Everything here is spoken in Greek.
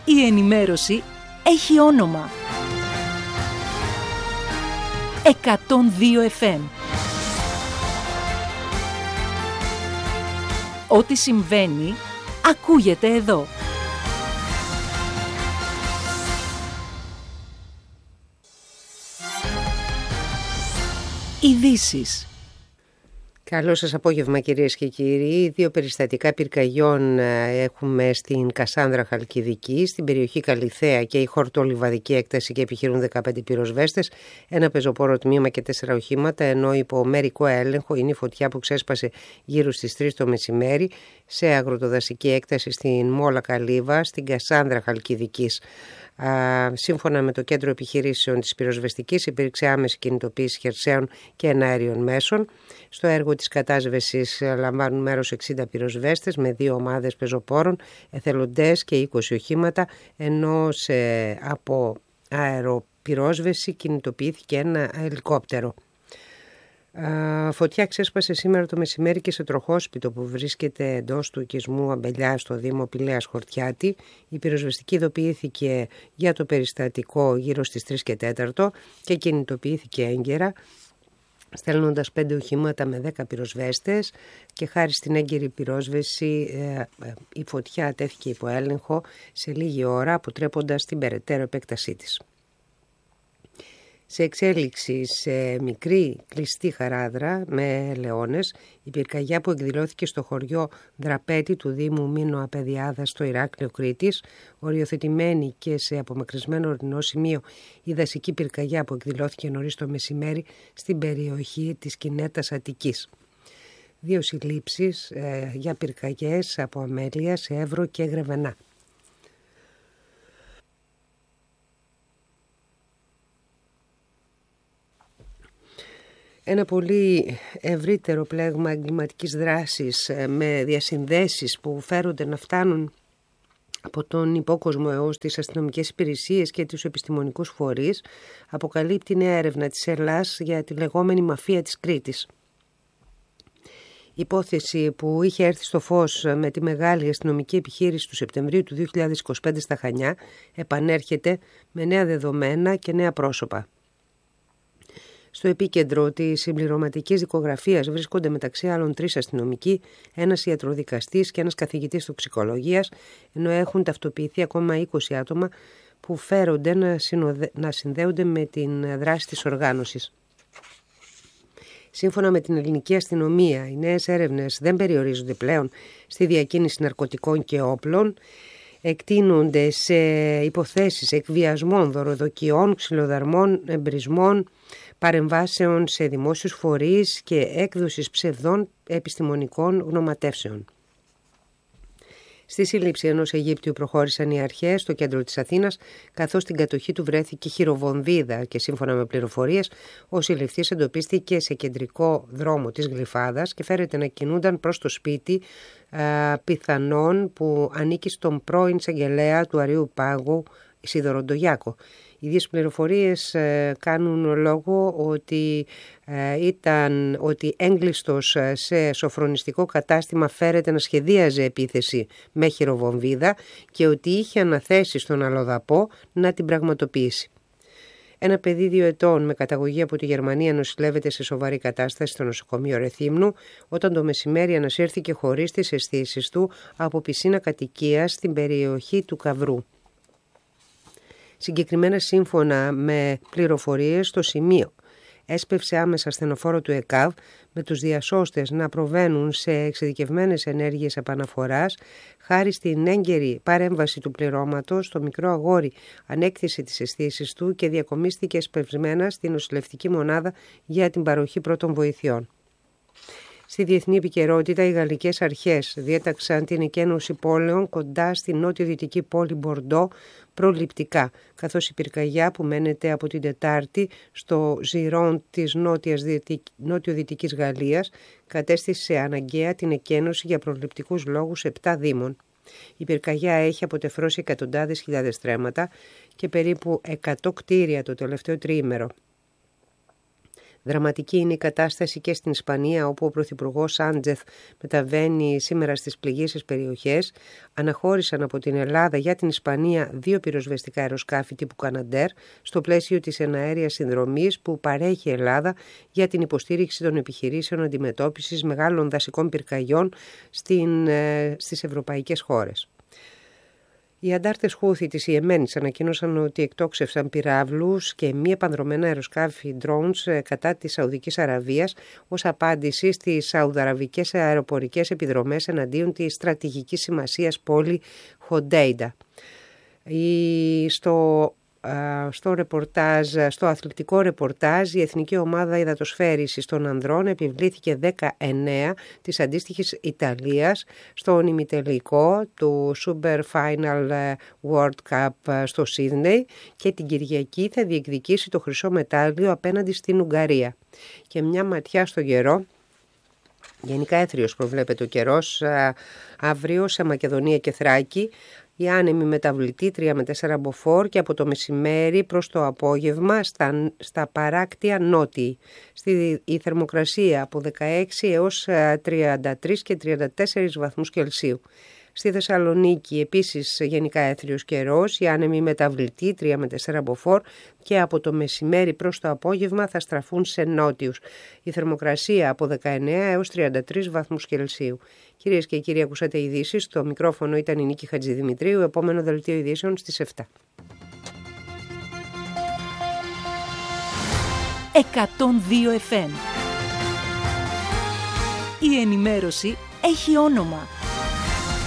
Η ενημέρωση έχει όνομα. 102 FM. Ό,τι συμβαίνει, ακούγεται εδώ. Ειδήσεις. Καλό σας απόγευμα κυρίες και κύριοι. 2 περιστατικά πυρκαγιών έχουμε στην Κασάνδρα Χαλκιδική, στην περιοχή Καλιθέα και η χορτολιβαδική έκταση και επιχειρούν 15 πυροσβέστες, ένα πεζοπόρο τμήμα και 4 οχήματα, ενώ υπό μερικό έλεγχο είναι η φωτιά που ξέσπασε γύρω στις 3 το μεσημέρι σε αγροτοδασική έκταση στην Μόλα Καλύβα, στην Κασάνδρα Χαλκιδικής. Σύμφωνα με το Κέντρο Επιχειρήσεων της Πυροσβεστικής, υπήρξε άμεση κινητοποίηση χερσαίων και εναέριων μέσων. Στο έργο της κατάσβεσης λαμβάνουν μέρος 60 πυροσβέστες με 2 ομάδες πεζοπόρων, εθελοντές και 20 οχήματα, ενώ από αεροπυρόσβεση κινητοποιήθηκε ένα ελικόπτερο. Φωτιά ξέσπασε σήμερα το μεσημέρι και σε τροχόσπιτο που βρίσκεται εντός του οικισμού Αμπελιά στο Δήμο Πηλέας Χορτιάτη. Η πυροσβεστική ειδοποιήθηκε για το περιστατικό γύρω στις 3 και 4 και κινητοποιήθηκε έγκαιρα, στέλνοντας 5 οχήματα με 10 πυροσβέστες, και χάρη στην έγκαιρη πυρόσβεση η φωτιά τέθηκε υπό έλεγχο σε λίγη ώρα, αποτρέποντας την περαιτέρω επέκτασή της. Σε εξέλιξη σε μικρή κλειστή χαράδρα με ελαιώνες, η πυρκαγιά που εκδηλώθηκε στο χωριό Δραπέτη του Δήμου Μήνο Απεδιάδα στο Ηράκλειο Κρήτης, οριοθετημένη και σε απομακρυσμένο ορεινό σημείο η δασική πυρκαγιά που εκδηλώθηκε νωρίς το μεσημέρι στην περιοχή της Κινέτας Αττικής. 2 συλλήψεις για πυρκαγιές από αμέλεια σε Εύρο και Γρεβενά. Ένα πολύ ευρύτερο πλέγμα εγκληματικής δράσης με διασυνδέσεις που φέρονται να φτάνουν από τον υπόκοσμο έως τις αστυνομικές υπηρεσίες και τους επιστημονικούς φορείς αποκαλύπτει νέα έρευνα της Ελλάς για τη λεγόμενη μαφία της Κρήτης. Η υπόθεση που είχε έρθει στο φως με τη μεγάλη αστυνομική επιχείρηση του Σεπτεμβρίου του 2025 στα Χανιά επανέρχεται με νέα δεδομένα και νέα πρόσωπα. Στο επίκεντρο της συμπληρωματικής δικογραφίας βρίσκονται μεταξύ άλλων 3 αστυνομικοί, ένας ιατροδικαστής και ένας καθηγητής τοξικολογίας, ενώ έχουν ταυτοποιηθεί ακόμα 20 άτομα που φέρονται να συνδέονται με την δράση της οργάνωσης. Σύμφωνα με την ελληνική αστυνομία, οι νέες έρευνες δεν περιορίζονται πλέον στη διακίνηση ναρκωτικών και όπλων, εκτείνονται σε υποθέσεις εκβιασμών, δωροδοκιών, ξυλοδαρμών, εμπρισμών, παρεμβάσεων σε δημόσιους φορείς και έκδοσης ψευδών επιστημονικών γνωματεύσεων. Στη σύλληψη ενός Αιγύπτιου προχώρησαν οι αρχές στο κέντρο της Αθήνας, καθώς στην κατοχή του βρέθηκε χειροβομβίδα και σύμφωνα με πληροφορίες ο συλληφθής εντοπίστηκε σε κεντρικό δρόμο της Γλυφάδας και φέρεται να κινούνταν προς το σπίτι πιθανόν που ανήκει στον πρώην εισαγγελέα του Αριού Πάγου Σίδωρο Ντογιάκο. Οι ίδιες πληροφορίες κάνουν λόγο ότι έγκλειστος σε σοφρονιστικό κατάστημα φέρεται να σχεδίαζε επίθεση με χειροβομβίδα και ότι είχε αναθέσει στον αλλοδαπό να την πραγματοποιήσει. Ένα παιδί 2 ετών με καταγωγή από τη Γερμανία νοσηλεύεται σε σοβαρή κατάσταση στο νοσοκομείο Ρεθύμνου όταν το μεσημέρι ανασύρθηκε χωρίς τις αισθήσεις του από πισίνα κατοικίας στην περιοχή του Καυρού. Συγκεκριμένα σύμφωνα με πληροφορίες, στο σημείο έσπευσε άμεσα ασθενοφόρο του ΕΚΑΒ με τους διασώστες να προβαίνουν σε εξειδικευμένες ενέργειες επαναφοράς. Χάρη στην έγκαιρη παρέμβαση του πληρώματος, το μικρό αγόρι ανέκτησε τις αισθήσεις του και διακομίστηκε εσπευσμένα στην νοσηλευτική μονάδα για την παροχή πρώτων βοηθειών. Στη διεθνή επικαιρότητα, οι γαλλικές αρχές διέταξαν την εκένωση πόλεων κοντά στη νότιο-δυτική πόλη Μπορντό προληπτικά, καθώς η πυρκαγιά που μένεται από την Τετάρτη στο Ζιρόν της νότιο-δυτικής Γαλλίας κατέστησε αναγκαία την εκένωση για προληπτικούς λόγους 7 δήμων. Η πυρκαγιά έχει αποτεφρώσει εκατοντάδες χιλιάδες στρέμματα και περίπου 100 κτίρια το τελευταίο τριήμερο. Δραματική είναι η κατάσταση και στην Ισπανία, όπου ο Πρωθυπουργός Σάντζεθ μεταβαίνει σήμερα στις πληγήσεις περιοχές. Αναχώρησαν από την Ελλάδα για την Ισπανία 2 πυροσβεστικά αεροσκάφη τύπου Καναντέρ στο πλαίσιο της εναέριας συνδρομής που παρέχει η Ελλάδα για την υποστήριξη των επιχειρήσεων αντιμετώπισης μεγάλων δασικών πυρκαγιών στις ευρωπαϊκές χώρες. Οι αντάρτες Χούθη της Ιεμένης ανακοίνωσαν ότι εκτόξευσαν πυράβλους και μη επανδρομένα αεροσκάφη drones κατά της Σαουδικής Αραβίας ως απάντηση στις σαουδαραβικές αεροπορικές επιδρομές εναντίον της στρατηγικής σημασίας πόλη Χοντέιντα. Στο αθλητικό ρεπορτάζ, η Εθνική Ομάδα Υδατοσφαίρισης των Ανδρών επιβλήθηκε 19 της αντίστοιχης Ιταλίας στον ημιτελικό του Super Final World Cup στο Σίδνεϊ και την Κυριακή θα διεκδικήσει το χρυσό μετάλλιο απέναντι στην Ουγγαρία. Και μια ματιά στο καιρό. Γενικά έθριος προβλέπεται ο καιρός αύριο σε Μακεδονία και Θράκη. Η άνεμη μεταβλητή 3 με 4 μποφόρ και από το μεσημέρι προς το απόγευμα στα παράκτια νότιοι. Η θερμοκρασία από 16 έως 33 και 34 βαθμούς Κελσίου. Στη Θεσσαλονίκη επίσης γενικά έθριος καιρός, η άνεμη μεταβλητή 3 με 4 μποφόρ και από το μεσημέρι προς το απόγευμα θα στραφούν σε νότιους. Η θερμοκρασία από 19 έως 33 βαθμούς Κελσίου. Κυρίες και κύριοι, ακούσατε ειδήσεις. Το μικρόφωνο ήταν η Νίκη Χατζηδημητρίου. Επόμενο δελτίο ειδήσεων στις 7. 102 FM. Η ενημέρωση έχει όνομα.